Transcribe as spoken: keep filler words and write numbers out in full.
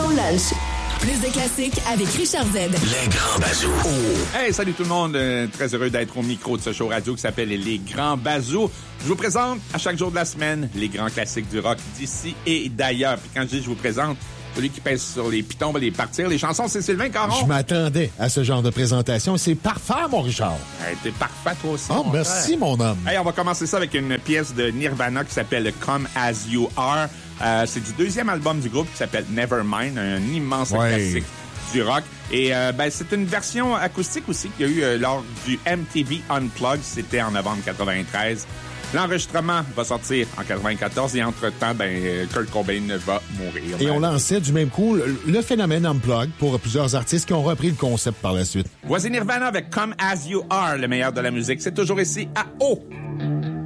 au lunch. Plus de classiques avec Richard Z. Les Grands Bazous. Oh. Hey, salut tout le monde. Euh, très heureux d'être au micro de ce show radio qui s'appelle Les Grands Bazous. Je vous présente à chaque jour de la semaine les grands classiques du rock d'ici et d'ailleurs. Puis quand je dis je vous présente, celui qui pèse sur les pitons va les partir. Les chansons, c'est Sylvain Caron. Je m'attendais à ce genre de présentation. C'est parfait, mon Richard. Hey, t'es parfait, toi aussi. Oh, merci, frère. mon homme. Hey, on va commencer ça avec une pièce de Nirvana qui s'appelle Come As You Are. Euh, c'est du deuxième album du groupe qui s'appelle Nevermind, un immense ouais. classique du rock. Et euh, ben, c'est une version acoustique aussi qu'il y a eu euh, lors du M T V Unplugged. C'était en novembre quatre-vingt-treize. L'enregistrement va sortir en quatre-vingt-quatorze et entre-temps, ben, Kurt Cobain va mourir. Et on lançait du même coup le phénomène Unplugged pour plusieurs artistes qui ont repris le concept par la suite. Voici Nirvana avec Come As You Are, le meilleur de la musique. C'est toujours ici à O.